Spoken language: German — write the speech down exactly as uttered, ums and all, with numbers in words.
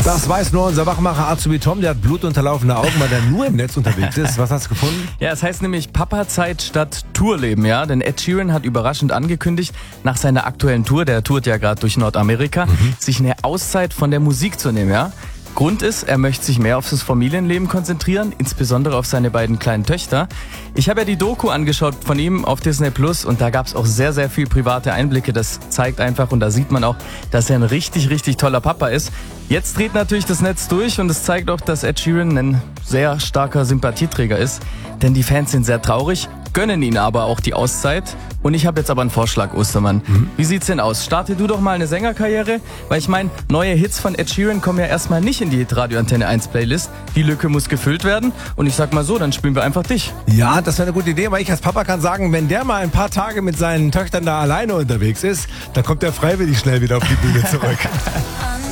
Das weiß nur unser Wachmacher Azubi Tom, der hat blutunterlaufene Augen, weil der nur im Netz unterwegs ist. Was hast du gefunden? Ja, es heißt nämlich Papa-Zeit statt Tourleben, ja. Denn Ed Sheeran hat überraschend angekündigt, nach seiner aktuellen Tour, der tourt ja gerade durch Nordamerika, mhm. sich eine Auszeit von der Musik zu nehmen, ja. Grund ist, er möchte sich mehr auf das Familienleben konzentrieren, insbesondere auf seine beiden kleinen Töchter. Ich habe ja die Doku angeschaut von ihm auf Disney Plus und da gab es auch sehr, sehr viel private Einblicke. Das zeigt einfach und da sieht man auch, dass er ein richtig, richtig toller Papa ist. Jetzt dreht natürlich das Netz durch und es zeigt auch, dass Ed Sheeran ein sehr starker Sympathieträger ist. Denn die Fans sind sehr traurig, gönnen ihn aber auch die Auszeit. Und ich habe jetzt aber einen Vorschlag, Ostermann. Mhm. Wie sieht's denn aus? Starte du doch mal eine Sängerkarriere? Weil ich meine, neue Hits von Ed Sheeran kommen ja erstmal nicht in die Hitradio Antenne eins Playlist. Die Lücke muss gefüllt werden. Und ich sag mal so, dann spielen wir einfach dich. Ja, das wäre eine gute Idee, weil ich als Papa kann sagen, wenn der mal ein paar Tage mit seinen Töchtern da alleine unterwegs ist, dann kommt er freiwillig schnell wieder auf die Bühne zurück.